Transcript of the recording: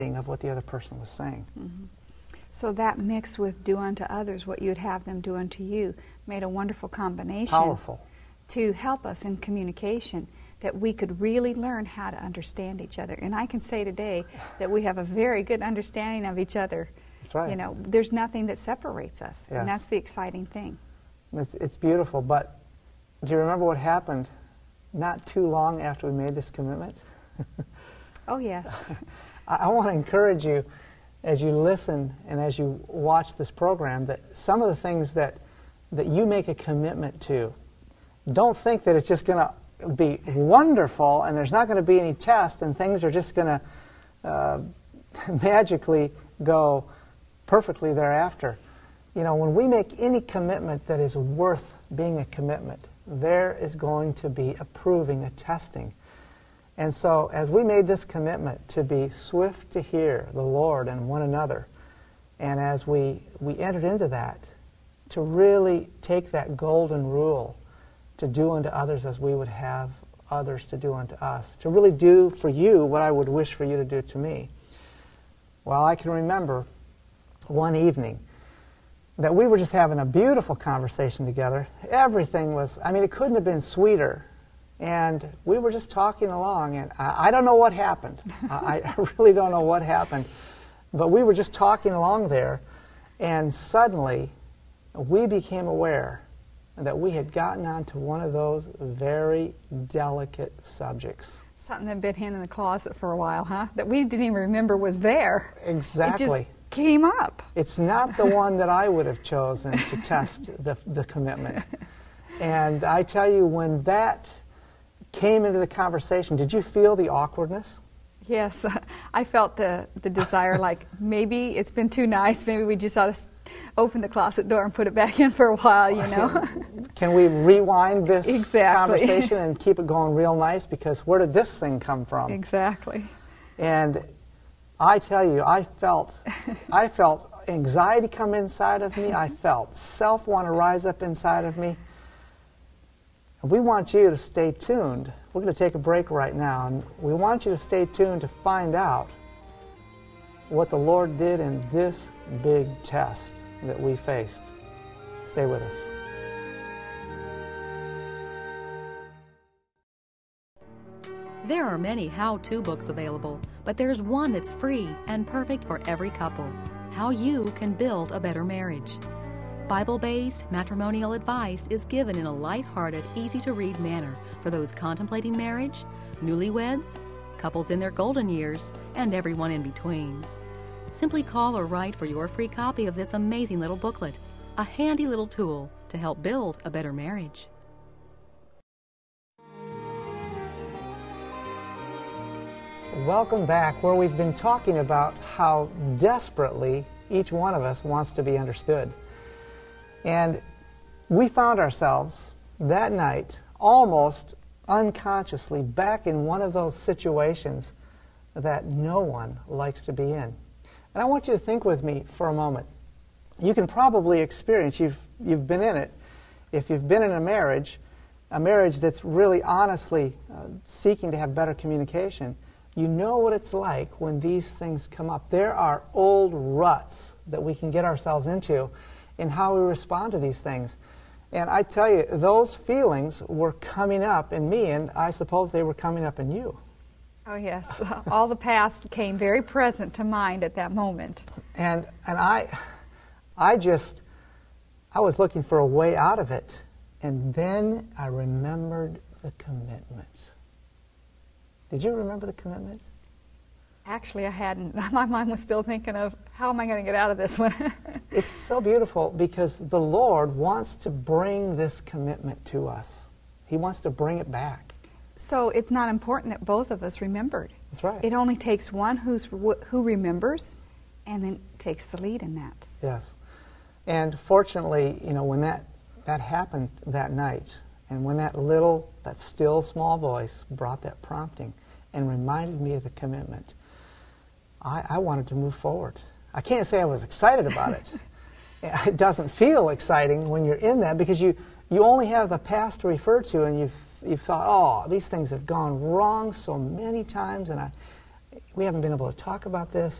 of what the other person was saying. Mm-hmm. So that mixed with do unto others what you'd have them do unto you made a wonderful combination. Powerful. To help us in communication, that we could really learn how to understand each other. And I can say today that we have a very good understanding of each other. That's right. You know, there's nothing that separates us, Yes. and that's the exciting thing. It's beautiful, but do you remember what happened not too long after we made this commitment? Oh, yes. I want to encourage you as you listen and as you watch this program that some of the things that you make a commitment to, don't think that it's just going to be wonderful and there's not going to be any tests and things are just going to magically go perfectly thereafter. You know, when we make any commitment that is worth being a commitment, there is going to be a proving, a testing. And so as we made this commitment to be swift to hear the Lord and one another, and as we entered into that, to really take that golden rule to do unto others as we would have others to do unto us, to really do for you what I would wish for you to do to me. Well, I can remember one evening that we were just having a beautiful conversation together. Everything was, I mean, it couldn't have been sweeter. And we were just talking along, and I don't know what happened. I really don't know what happened. But we were just talking along there, and suddenly we became aware that we had gotten onto one of those very delicate subjects. Something that had been hidden in the closet for a while, huh? That we didn't even remember was there. Exactly. It just came up. It's not the one that I would have chosen to test the commitment. And I tell you, when that came into the conversation, did you feel the awkwardness? Yes, I felt the desire, like maybe it's been too nice, maybe we just ought to open the closet door and put it back in for a while, you know. Can we rewind this Exactly. conversation and keep it going real nice, because where did this thing come from? Exactly. And I tell you, I felt anxiety come inside of me, I felt self want to rise up inside of me. We want you to stay tuned. We're going to take a break right now, and we want you to stay tuned to find out what the Lord did in this big test that we faced. Stay with us. There are many how-to books available, but there's one that's free and perfect for every couple: How You Can Build a Better Marriage. Bible-based matrimonial advice is given in a light-hearted, easy-to-read manner for those contemplating marriage, newlyweds, couples in their golden years, and everyone in between. Simply call or write for your free copy of this amazing little booklet, a handy little tool to help build a better marriage. Welcome back, where we've been talking about how desperately each one of us wants to be understood. And we found ourselves that night almost unconsciously back in one of those situations that no one likes to be in. And I want you to think with me for a moment. You can probably experience, you've been in it, if you've been in a marriage that's really honestly seeking to have better communication, you know what it's like when these things come up. There are old ruts that we can get ourselves into in how we respond to these things. And I tell you, those feelings were coming up in me, and I suppose they were coming up in you. Oh yes, all the past came very present to mind at that moment. And I was looking for a way out of it, and then I remembered the commitment. Did you remember the commitment? Actually, I hadn't. My mind was still thinking of, how am I going to get out of this one? It's so beautiful because the Lord wants to bring this commitment to us. He wants to bring it back. So it's not important that both of us remembered. That's right. It only takes one who remembers and then takes the lead in that. Yes. And fortunately, you know, when that happened that night, and when that still small voice brought that prompting and reminded me of the commitment, I wanted to move forward. I can't say I was excited about it. It doesn't feel exciting when you're in that, because you only have the past to refer to, and you've thought, oh, these things have gone wrong so many times, and we haven't been able to talk about this.